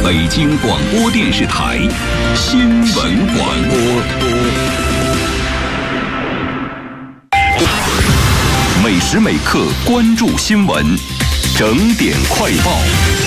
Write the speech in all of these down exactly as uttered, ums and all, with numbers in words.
北京广播电视台新闻广播。每时每刻关注新闻，整点快报。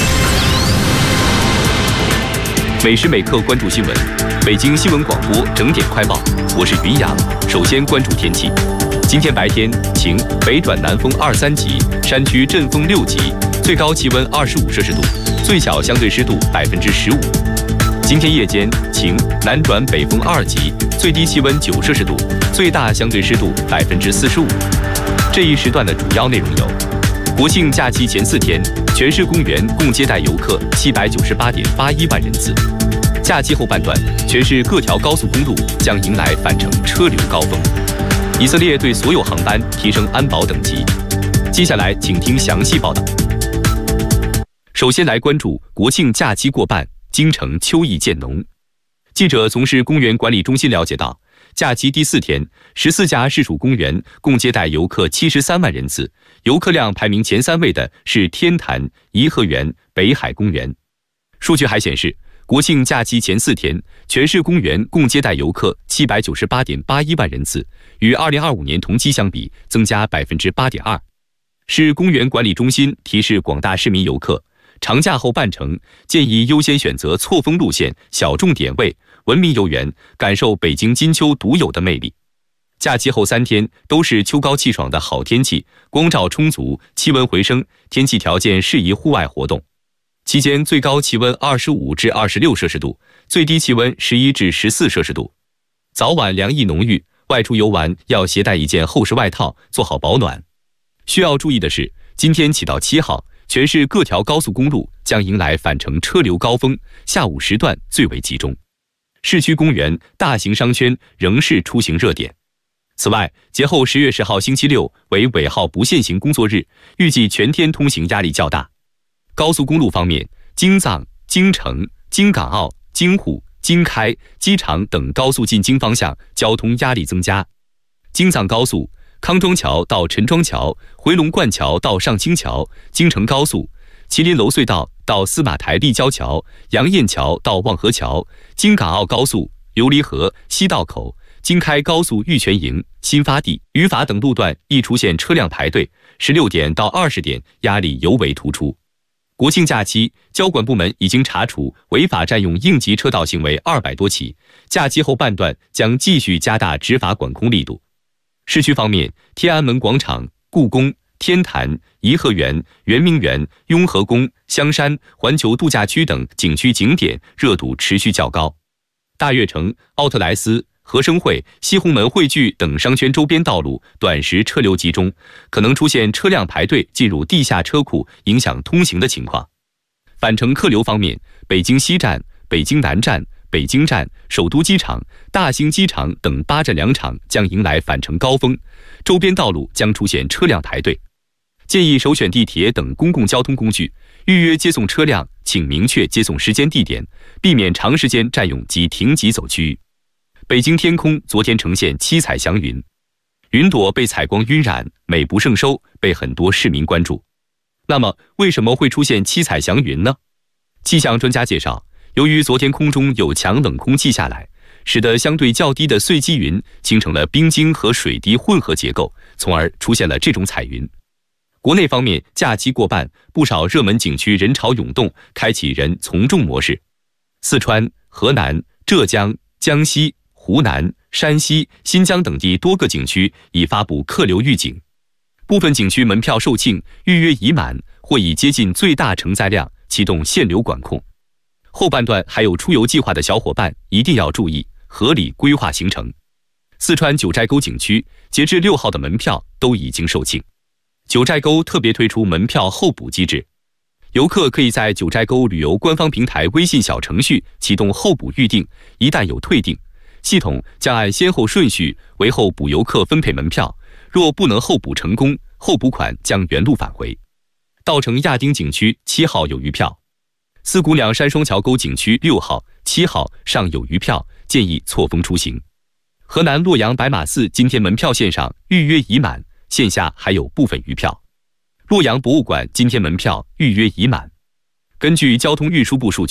每时每刻关注新闻，北京新闻广播整点快报，我是云阳。首先关注天气，今天白天晴，北转南风二三级，山区阵风六级，最高气温二十五摄氏度，最小相对湿度百分之十五。今天夜间晴，南转北风二级，最低气温九摄氏度，最大相对湿度百分之四十五。这一时段的主要内容有：国庆假期前四天，全市公园共接待游客七百九十八点八一万人次。假期后半段，全市各条高速公路将迎来返程车流高峰。以色列对所有航班提升安保等级。接下来，请听详细报道。首先来关注国庆假期过半，京城秋意渐浓。记者从市公园管理中心了解到，假期第四天，十四家市属公园共接待游客七十三万人次，游客量排名前三位的是天坛、颐和园、北海公园。数据还显示，国庆假期前四天，全市公园共接待游客七百九十八点八一万人次，与二零二五年同期相比增加百分之八点二。市公园管理中心提示广大市民游客，长假后半程建议优先选择错峰路线、小众点位，文明游园，感受北京金秋独有的魅力。假期后三天都是秋高气爽的好天气，光照充足，气温回升，天气条件适宜户外活动。期间最高气温二十五至二十六摄氏度，最低气温十一至十四摄氏度。早晚凉意浓郁，外出游玩要携带一件厚实外套，做好保暖。需要注意的是，今天起到七号，全市各条高速公路将迎来返程车流高峰，下午时段最为集中。市区公园、大型商圈仍是出行热点。此外，节后十月十号星期六为尾号不限行工作日，预计全天通行压力较大。高速公路方面，京藏、京承、京港澳、京沪、京开、机场等高速进京方向交通压力增加。京藏高速康庄桥到陈庄桥、回龙观桥到上清桥、京承高速麒麟楼隧道到司马台立交桥、杨雁桥到望河桥、京港澳高速琉璃河、西道口、京开高速玉泉营、新发地、语法等路段易出现车辆排队，十六点到二十点压力尤为突出。国庆假期，交管部门已经查处违法占用应急车道行为二百多起，假期后半段将继续加大执法管控力度。市区方面，天安门广场、故宫、天坛、颐和园、圆明园、雍和宫、香山、环球度假区等景区景点热度持续较高。大悦城、奥特莱斯、和生汇、西红门汇聚等商圈周边道路短时车流集中，可能出现车辆排队进入地下车库，影响通行的情况。返程客流方面，北京西站、北京南站、北京站、首都机场、大兴机场等八站两场将迎来返程高峰，周边道路将出现车辆排队。建议首选地铁等公共交通工具，预约接送车辆请明确接送时间地点，避免长时间占用及停即走区域。北京天空昨天呈现七彩祥云，云朵被采光晕染，美不胜收，被很多市民关注。那么，为什么会出现七彩祥云呢？气象专家介绍，由于昨天空中有强冷空气下来，使得相对较低的碎积云形成了冰晶和水滴混合结构，从而出现了这种彩云。国内方面，假期过半，不少热门景区人潮涌动，开启人从众模式。四川、河南、浙江、江西、湖南、山西、新疆等地多个景区已发布客流预警，部分景区门票售罄，预约已满或已接近最大承载量，启动限流管控。后半段还有出游计划的小伙伴一定要注意，合理规划行程。四川九寨沟景区截至六号的门票都已经售罄，九寨沟特别推出门票候补机制，游客可以在九寨沟旅游官方平台微信小程序启动候补预订，一旦有退订，系统将按先后顺序为候补游客分配门票，若不能候补成功，候补款将原路返回。稻城亚丁景区七号有余票，四姑娘山双桥沟景区六号、七号尚有余票，建议错峰出行。河南洛阳白马寺今天门票线上预约已满，线下还有部分余票。洛阳博物馆今天门票预约已满。根据交通运输部数据，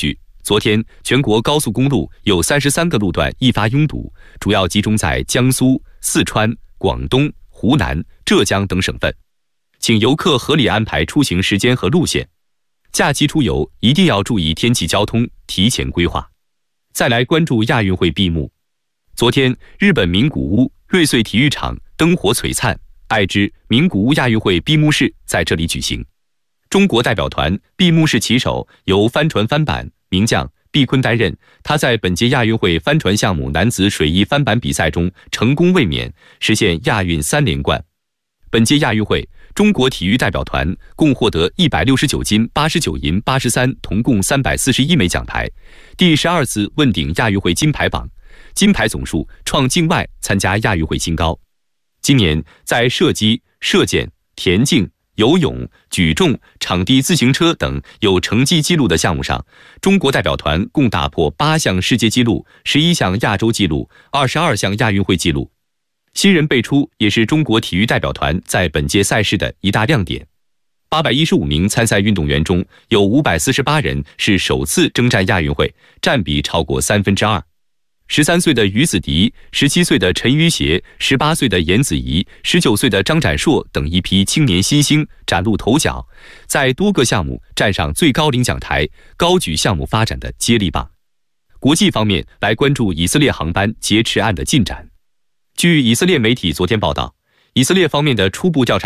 昨天，全国高速公路有三十三个路段易发拥堵，主要集中在江苏、四川、广东、湖南、浙江等省份，请游客合理安排出行时间和路线。假期出游一定要注意天气交通，提前规划。再来关注亚运会闭幕。昨天，日本名古屋瑞穗体育场灯火璀璨，爱知名古屋亚运会闭幕式在这里举行。中国代表团闭幕式旗手由帆船翻板名将毕坤担任，他在本届亚运会帆船项目男子水翼翻板比赛中成功卫冕，实现亚运三连冠。本届亚运会，中国体育代表团共获得一百六十九金、八十九银、八十三铜，共三百四十一枚奖牌，第十二次问鼎亚运会金牌榜，金牌总数创境外参加亚运会新高。今年在射击、射箭、田径、游泳、举重、场地自行车等有成绩纪录的项目上，中国代表团共打破八项世界纪录、十一项亚洲纪录、二十二项亚运会纪录。新人辈出也是中国体育代表团在本届赛事的一大亮点。八百一十五名参赛运动员中，有五百四十八人是首次征战亚运会，占比超过三分之二。十三岁的于子迪、十七岁的陈芋协、十八岁的严子怡、十九岁的张展硕等一批青年新星崭露头角，在多个项目站上最高领奖台，高举项目发展的接力棒。国际方面，来关注以色列航班劫持案的进展。据以色列媒体昨天报道，以色列方面的初步调查